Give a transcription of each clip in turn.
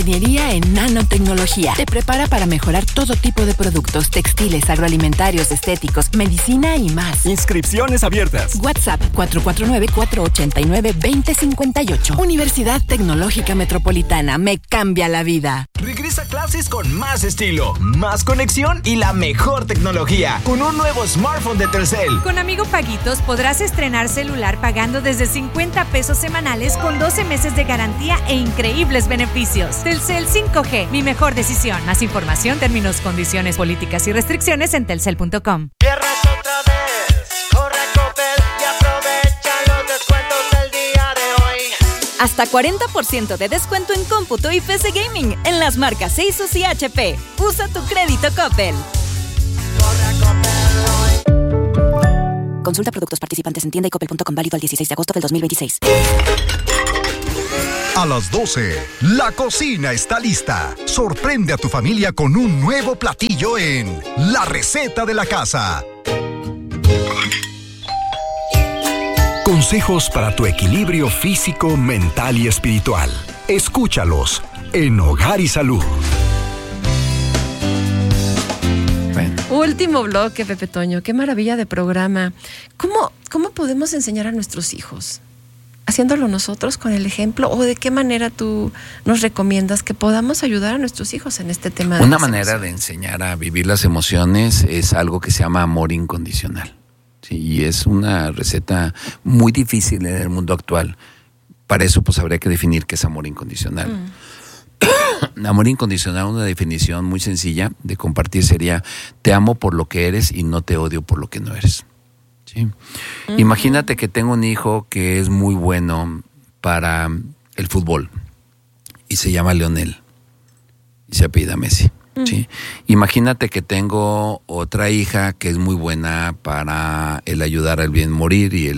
Ingeniería en nanotecnología. Te prepara para mejorar todo tipo de productos, textiles, agroalimentarios, estéticos, medicina y más. Inscripciones abiertas. WhatsApp 449-489-2058. Universidad Tecnológica Metropolitana. Me cambia la vida. Regresa a clases con más estilo, más conexión y la mejor tecnología. Con un nuevo smartphone de Telcel. Con Amigo Paguitos podrás estrenar celular pagando desde 50 pesos semanales con 12 meses de garantía e increíbles beneficios. Telcel 5G, mi mejor decisión. Más información, términos, condiciones, políticas y restricciones en telcel.com. Cierras otra vez, corre a Coppel y aprovecha los descuentos del día de hoy. Hasta 40% de descuento en cómputo y PC Gaming en las marcas Asus y HP. Usa tu crédito Coppel. Corre a Coppel hoy. Consulta productos participantes en tienda y coppel.com, válido al 16 de agosto del 2026. A las 12, la cocina está lista. Sorprende a tu familia con un nuevo platillo en La Receta de la Casa. Consejos para tu equilibrio físico, mental y espiritual. Escúchalos en Hogar y Salud. Último bloque, Pepe Toño. Qué maravilla de programa. ¿Cómo podemos enseñar a nuestros hijos? ¿Haciéndolo nosotros con el ejemplo? ¿O de qué manera tú nos recomiendas que podamos ayudar a nuestros hijos en este tema? Una manera de enseñar a vivir las emociones es algo que se llama amor incondicional. Sí, y es una receta muy difícil en el mundo actual. Para eso pues habría que definir qué es amor incondicional. Amor incondicional, una definición muy sencilla de compartir sería: te amo por lo que eres y no te odio por lo que no eres. ¿Sí? Uh-huh. Imagínate que tengo un hijo que es muy bueno para el fútbol y se llama Lionel y se apellida Messi. Uh-huh. ¿Sí? Imagínate que tengo otra hija que es muy buena para el ayudar al bien morir y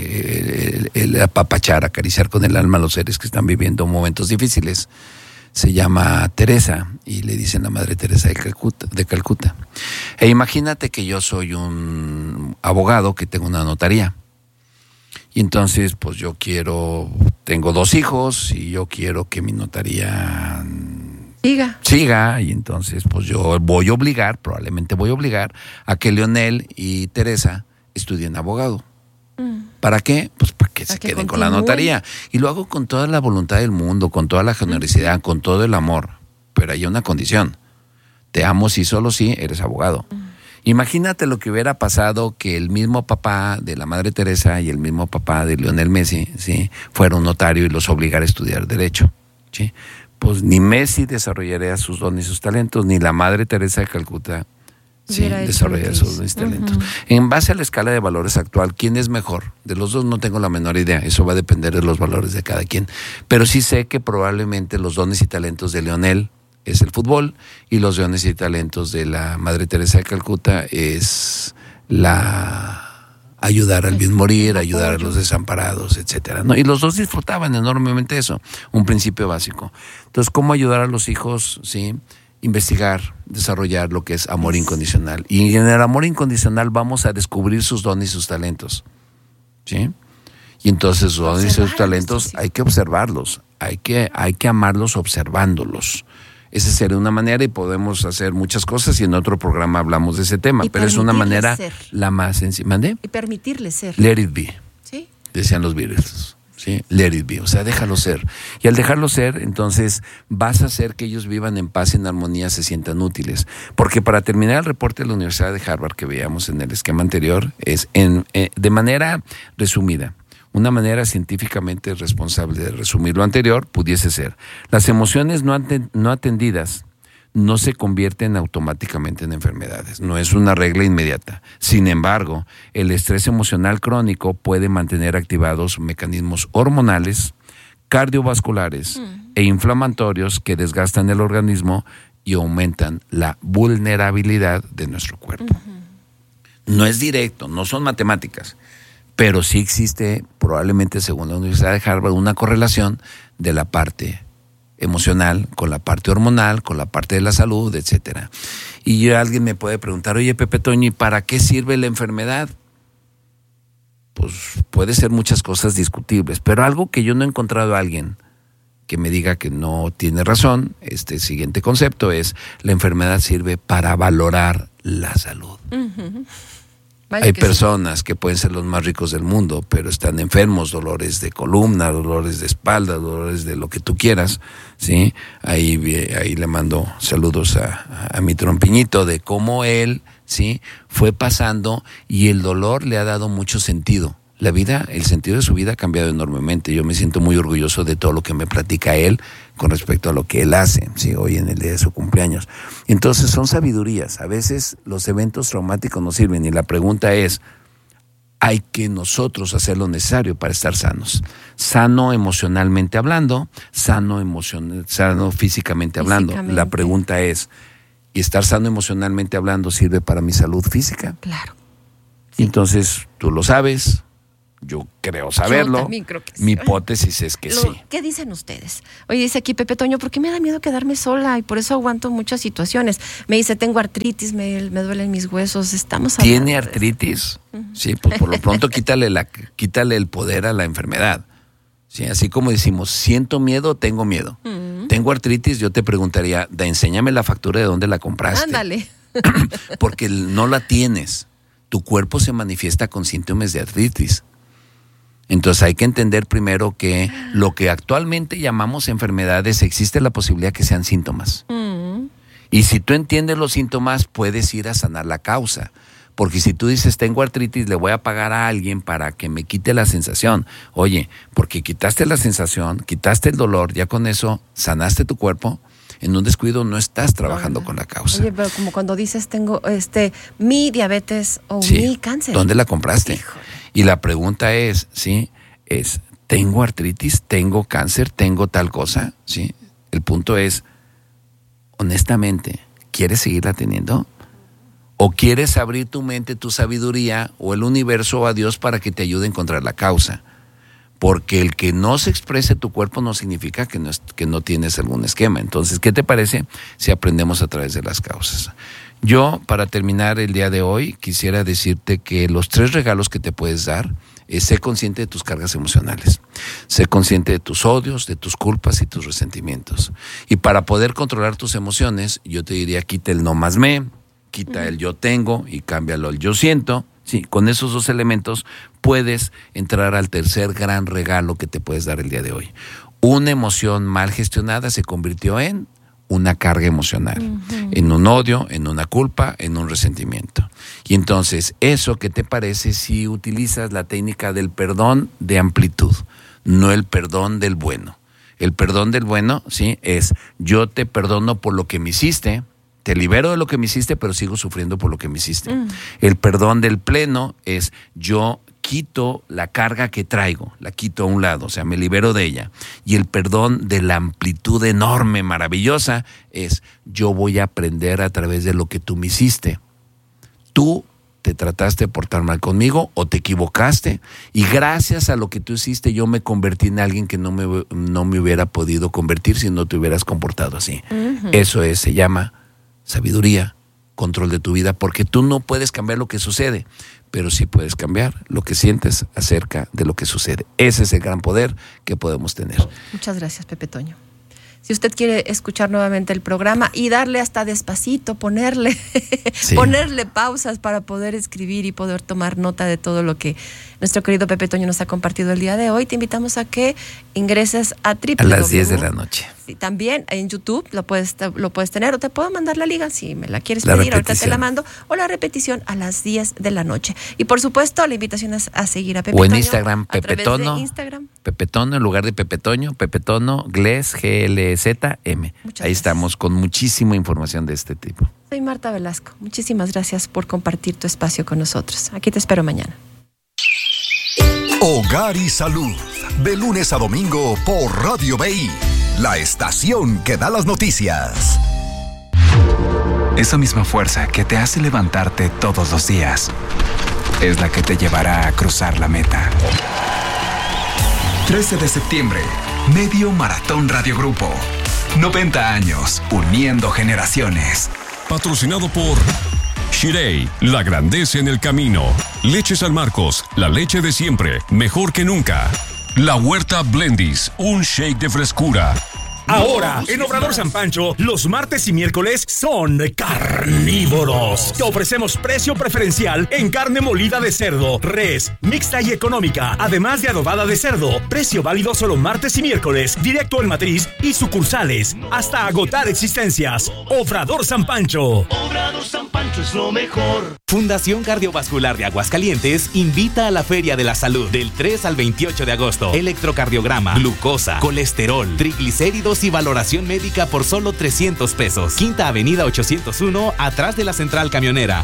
el apapachar, acariciar con el alma a los seres que están viviendo momentos difíciles. Se llama Teresa y le dicen la Madre Teresa de Calcuta. E imagínate que yo soy un abogado que tengo una notaría. Y entonces, pues tengo 2 hijos y yo quiero que mi notaría siga. Y entonces, pues yo probablemente voy a obligar a que Leonel y Teresa estudien abogado. ¿Para qué? Pues para que se queden con la notaría. Y lo hago con toda la voluntad del mundo, con toda la generosidad, con todo el amor. Pero hay una condición: te amo si solo si eres abogado. Imagínate lo que hubiera pasado que el mismo papá de la Madre Teresa y el mismo papá de Lionel Messi, ¿sí?, fuera un notario y los obligara a estudiar derecho. ¿Sí? Pues ni Messi desarrollaría sus dones y sus talentos, ni la Madre Teresa de Calcuta desarrollar sus talentos. Uh-huh. En base a la escala de valores actual, ¿quién es mejor? De los dos no tengo la menor idea. Eso va a depender de los valores de cada quien. Pero sí sé que probablemente los dones y talentos de Leonel es el fútbol y los dones y talentos de la Madre Teresa de Calcuta es ayudar al bien morir, ayudar a los desamparados, etcétera, ¿no? Y los dos disfrutaban enormemente eso, un principio básico. Entonces, ¿cómo ayudar a los hijos? Sí, investigar, desarrollar lo que es amor incondicional. Y en el amor incondicional vamos a descubrir sus dones y sus talentos. ¿Sí? Y entonces sus dones y sus talentos hay que observarlos, hay que amarlos observándolos. Esa sería una manera, y podemos hacer muchas cosas, y en otro programa hablamos de ese tema, pero es una manera la más sencilla. ¿Mande? Y permitirle ser. Let it be. ¿Sí? Decían los Beatles. ¿Sí? Let it be, o sea, déjalo ser. Y al dejarlo ser, entonces vas a hacer que ellos vivan en paz y en armonía, se sientan útiles. Porque para terminar el reporte de la Universidad de Harvard que veíamos en el esquema anterior, es de manera resumida, una manera científicamente responsable de resumir lo anterior pudiese ser: las emociones no atendidas no se convierten automáticamente en enfermedades. No es una regla inmediata. Sin embargo, el estrés emocional crónico puede mantener activados mecanismos hormonales, cardiovasculares e inflamatorios que desgastan el organismo y aumentan la vulnerabilidad de nuestro cuerpo. No es directo, no son matemáticas, pero sí existe, probablemente según la Universidad de Harvard, una correlación de la parte emocional con la parte hormonal, con la parte de la salud, etcétera. Y alguien me puede preguntar: oye, Pepe Toño, ¿y para qué sirve la enfermedad? Pues puede ser muchas cosas discutibles, pero algo que yo no he encontrado a alguien que me diga que no tiene razón, este siguiente concepto es: la enfermedad sirve para valorar la salud. Hay personas que pueden ser los más ricos del mundo, pero están enfermos, dolores de columna, dolores de espalda, dolores de lo que tú quieras, ¿sí? Ahí le mando saludos a mi trompiñito de cómo él, ¿sí?, fue pasando y el dolor le ha dado mucho sentido. La vida, el sentido de su vida ha cambiado enormemente. Yo me siento muy orgulloso de todo lo que me platica él con respecto a lo que él hace, ¿sí?, hoy en el día de su cumpleaños. Entonces son sabidurías. A veces los eventos traumáticos nos sirven y la pregunta es: hay que nosotros hacer lo necesario para estar sanos. Sano emocionalmente hablando, sano físicamente hablando. La pregunta es: ¿y estar sano emocionalmente hablando sirve para mi salud física? Claro. Sí. Entonces, tú lo sabes. Yo creo saberlo. Yo también creo que sí. Mi hipótesis es que sí. ¿Qué dicen ustedes? Oye, dice aquí Pepe Toño, ¿por qué me da miedo quedarme sola? Y por eso aguanto muchas situaciones. Me dice, tengo artritis, me duelen mis huesos. Estamos hablando. ¿Tiene artritis? Sí, pues por lo pronto quítale el poder a la enfermedad. Sí, así como decimos, siento miedo, tengo miedo. Tengo artritis, yo te preguntaría, enséñame la factura de dónde la compraste. Ándale. Porque no la tienes. Tu cuerpo se manifiesta con síntomas de artritis. Entonces hay que entender primero que lo que actualmente llamamos enfermedades, existe la posibilidad que sean síntomas. Y si tú entiendes los síntomas, puedes ir a sanar la causa. Porque si tú dices, tengo artritis, le voy a pagar a alguien para que me quite la sensación. Oye, porque quitaste la sensación, quitaste el dolor, ya con eso sanaste tu cuerpo. En un descuido no estás trabajando con la causa. Oye, pero como cuando dices, tengo mi diabetes o mi cáncer. ¿Dónde la compraste? Híjole. Y la pregunta es, ¿sí? ¿Tengo artritis? ¿Tengo cáncer? ¿Tengo tal cosa? ¿Sí? El punto es, honestamente, ¿quieres seguirla teniendo? ¿O quieres abrir tu mente, tu sabiduría o el universo o a Dios para que te ayude a encontrar la causa? Porque el que no se exprese tu cuerpo no significa que no tienes algún esquema. Entonces, ¿qué te parece si aprendemos a través de las causas? Yo, para terminar el día de hoy, quisiera decirte que los 3 regalos que te puedes dar es ser consciente de tus cargas emocionales, ser consciente de tus odios, de tus culpas y tus resentimientos. Y para poder controlar tus emociones, yo te diría, quita el no más me, quita el yo tengo y cámbialo al yo siento. Sí, con esos 2 elementos puedes entrar al tercer gran regalo que te puedes dar el día de hoy. Una emoción mal gestionada se convirtió en una carga emocional, en un odio, en una culpa, en un resentimiento. Y entonces, ¿eso qué te parece si utilizas la técnica del perdón de amplitud, no el perdón del bueno? El perdón del bueno, sí, es yo te perdono por lo que me hiciste, te libero de lo que me hiciste, pero sigo sufriendo por lo que me hiciste. El perdón del pleno es yo quito la carga que traigo, la quito a un lado, o sea, me libero de ella. Y el perdón de la amplitud enorme, maravillosa, es yo voy a aprender a través de lo que tú me hiciste. Tú te trataste de portar mal conmigo o te equivocaste y gracias a lo que tú hiciste yo me convertí en alguien que no me hubiera podido convertir si no te hubieras comportado así. Eso se llama sabiduría, control de tu vida, porque tú no puedes cambiar lo que sucede, pero sí puedes cambiar lo que sientes acerca de lo que sucede. Ese es el gran poder que podemos tener. Muchas gracias, Pepe Toño. Si usted quiere escuchar nuevamente el programa y darle hasta despacito, ponerle pausas para poder escribir y poder tomar nota de todo lo que nuestro querido Pepe Toño nos ha compartido el día de hoy, te invitamos a que ingreses a A las 10 de la noche. Sí, también en YouTube lo puedes tener o te puedo mandar la liga si me la quieres pedir, ahorita te la mando, o la repetición a las 10 de la noche. Y por supuesto, la invitación es a seguir a Pepe Toño. O en Instagram, Pepe Tono. Pepe Tono, en lugar de Pepe Toño, Pepe Tono, GLES, GLZM. Ahí estamos con muchísima información de este tipo. Soy Marta Velasco. Muchísimas gracias por compartir tu espacio con nosotros. Aquí te espero mañana. Hogar y Salud, de lunes a domingo por Radio BI, la estación que da las noticias. Esa misma fuerza que te hace levantarte todos los días es la que te llevará a cruzar la meta. 13 de septiembre, Medio Maratón Radio Grupo. 90 años, uniendo generaciones. Patrocinado por Shirei, la grandeza en el camino. Leche San Marcos, la leche de siempre, mejor que nunca. La Huerta Blendis, un shake de frescura. Ahora, en Obrador San Pancho, los martes y miércoles son carnívoros. Te ofrecemos precio preferencial en carne molida de cerdo, res, mixta y económica, además de adobada de cerdo. Precio válido solo martes y miércoles, directo en matriz y sucursales, hasta agotar existencias. Obrador San Pancho. Obrador San Pancho es lo mejor. Fundación Cardiovascular de Aguascalientes invita a la Feria de la Salud del 3 al 28 de agosto. Electrocardiograma, glucosa, colesterol, triglicéridos y valoración médica por solo 300 pesos. Quinta Avenida 801, atrás de la Central Camionera.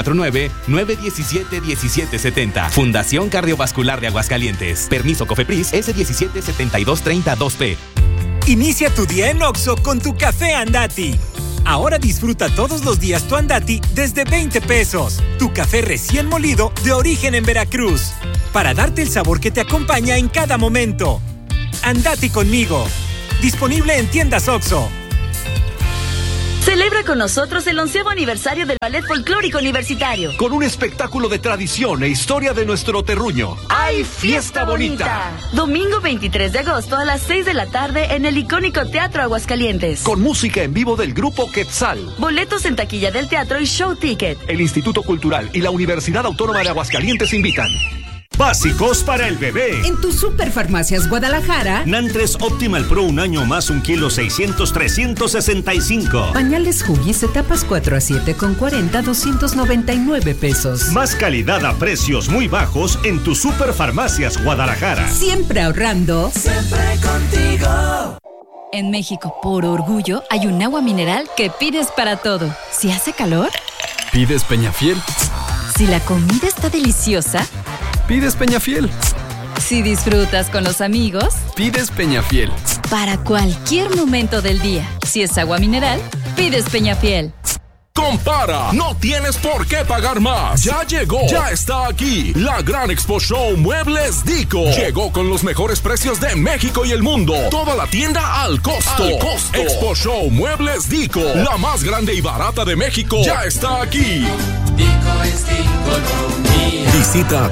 449-917-1770. Fundación Cardiovascular de Aguascalientes. Permiso COFEPRIS S177230-2P. Inicia tu día en Oxxo con tu café Andati. Ahora disfruta todos los días tu Andati desde 20 pesos. Tu café recién molido de origen en Veracruz. Para darte el sabor que te acompaña en cada momento. Andati conmigo. Disponible en tiendas Oxxo. Celebra con nosotros el 11º aniversario del Ballet Folclórico Universitario. Con un espectáculo de tradición e historia de nuestro terruño. ¡Ay, fiesta bonita! Domingo 23 de agosto a las 6 de la tarde en el icónico Teatro Aguascalientes. Con música en vivo del grupo Quetzal. Boletos en taquilla del teatro y show ticket. El Instituto Cultural y la Universidad Autónoma de Aguascalientes invitan. Básicos para el bebé. En tu Superfarmacias Guadalajara. Nantres Optimal Pro, un año más, 1 kilo 600, 365. Pañales Huggies, etapas 4 a 7 con 40, 299 pesos. Más calidad a precios muy bajos en tu Superfarmacias Guadalajara. Siempre ahorrando. Siempre contigo. En México, por orgullo, hay un agua mineral que pides para todo. Si hace calor, pides Peñafiel. Si la comida está deliciosa, pides Peñafiel. Si disfrutas con los amigos, pides Peñafiel. Para cualquier momento del día, si es agua mineral, pides Peñafiel. Compara, no tienes por qué pagar más. Ya llegó, ya está aquí. La Gran Expo Show Muebles Dico. Llegó con los mejores precios de México y el mundo. Toda la tienda al costo. Expo Show Muebles Dico. La más grande y barata de México. Ya está aquí. Dico es Diconomía. Visita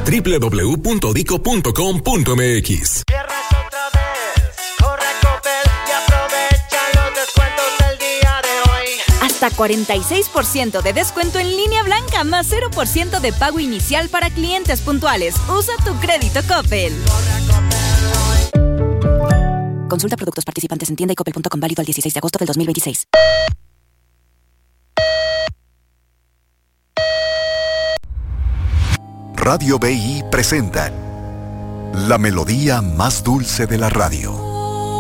www.dico.com.mx. Hasta 46% de descuento en línea blanca, más 0% de pago inicial para clientes puntuales. Usa tu crédito Coppel. Consulta productos participantes en tienda y coppel.com, válido al 16 de agosto del 2026. Radio BI presenta la melodía más dulce de la radio.